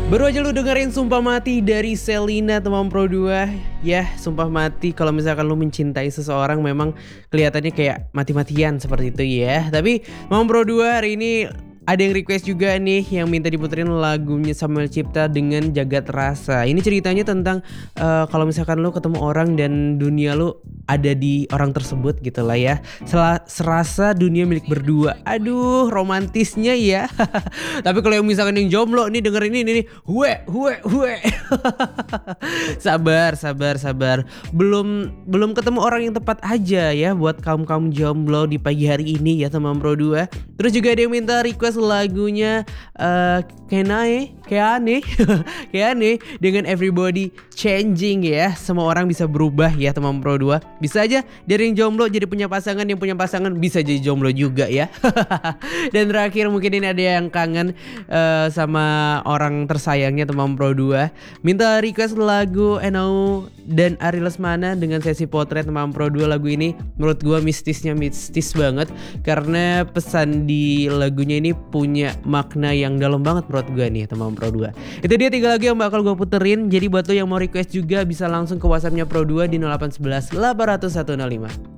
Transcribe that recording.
Baru aja lu dengerin Sumpah Mati dari Selina teman Pro 2. Ya, sumpah mati kalau misalkan lu mencintai seseorang memang kelihatannya kayak mati-matian seperti itu ya. Tapi Mam Pro 2 hari ini ada yang request juga nih yang minta diputerin lagunya Samuel Cipta dengan Jagat Rasa. Ini ceritanya tentang kalau misalkan lu ketemu orang dan dunia lu ada di orang tersebut gitu lah ya. Serasa dunia milik berdua. Aduh, romantisnya ya. Tapi kalau yang misalkan yang jomblo nih dengerin ini nih, huwe. Sabar. Belum ketemu orang yang tepat aja ya buat kaum jomblo di pagi hari ini ya teman Pro 2. Terus juga ada yang minta request lagunya Keane dengan Everybody Changing ya. Semua orang bisa berubah ya teman Pro 2. Bisa aja dari yang jomblo jadi punya pasangan, yang punya pasangan bisa jadi jomblo juga ya. Dan terakhir mungkin ini ada yang kangen sama orang tersayangnya teman Pro 2. Minta request lagu Enau dan Ari Lesmana dengan sesi potret teman Pro 2. Lagu ini menurut gua mistis banget karena pesan di lagunya ini punya makna yang dalam banget menurut gua nih teman Pro 2. Itu dia 3 lagu yang bakal gua puterin. Jadi buat lo yang mau request juga bisa langsung ke WhatsAppnya Pro 2 di 0811 800 105.